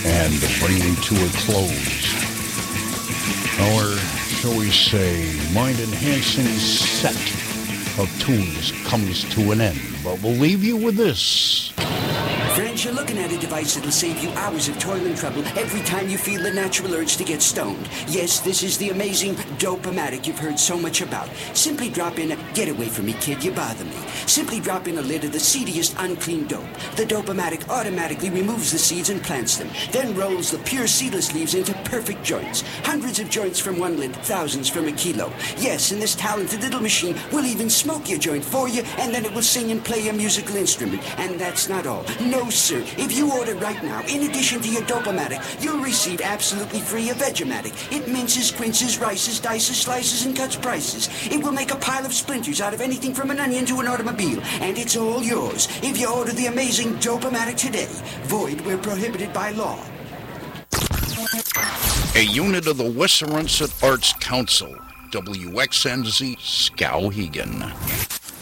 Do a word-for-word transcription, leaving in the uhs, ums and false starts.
and bringing to a close our, shall we say, mind-enhancing set of tunes comes to an end. But we'll leave you with this. Friends, you're looking at a device that'll save you hours of toil and trouble every time you feel the natural urge to get stoned. Yes, this is the amazing Dope-O-Matic you've heard so much about. Simply drop in a... Get away from me, kid, you bother me. Simply drop in a lid of the seediest unclean dope. The Dope-O-Matic automatically removes the seeds and plants them, then rolls the pure seedless leaves into perfect joints. Hundreds of joints from one lid, thousands from a kilo. Yes, and this talented little machine will even smoke your joint for you, and then it will sing and play a musical instrument. And that's not all. No, sir. If you order right now, in addition to your Dope-O-Matic, you'll receive absolutely free a Vegematic. It minces, quinces, rices, dices, slices, and cuts prices. It will make a pile of splinters out of anything from an onion to an automobile, and it's all yours if you order the amazing Dope-O-Matic today. Void where prohibited by law. A unit of the Western Arts Council, W X N Z Skowhegan.